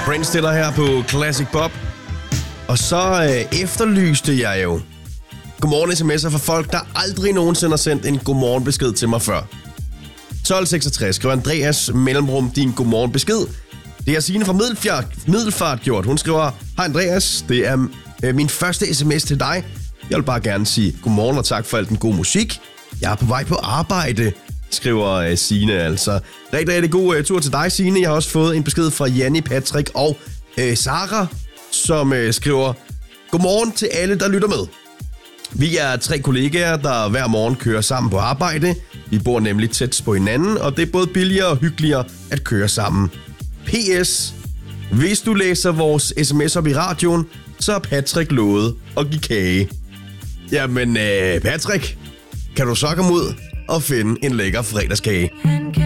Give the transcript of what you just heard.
Brent Stiller her på Classic Pop. Og så efterlyste jeg jo godmorgen sms'er fra folk, der aldrig nogensinde har sendt en godmorgenbesked til mig før. 1266 skriver Andreas mellemrum din godmorgenbesked. Det er Signe fra Middelfart gjort. Hun skriver, hej Andreas, det er min første sms til dig. Jeg vil bare gerne sige godmorgen og tak for al den gode musik. Jeg er på vej på arbejde, skriver Signe altså. Rigtig god tur til dig, Signe. Jeg har også fået en besked fra Janni, Patrick og Sara, som skriver, godmorgen til alle, der lytter med. Vi er 3 kollegaer, der hver morgen kører sammen på arbejde. Vi bor nemlig tæt på hinanden, og det er både billigere og hyggeligere at køre sammen. PS. Hvis du læser vores sms op i radioen, så har Patrick lovet at give kage. Jamen, Patrick, kan du så komme ud og finde en lækker fredagskage?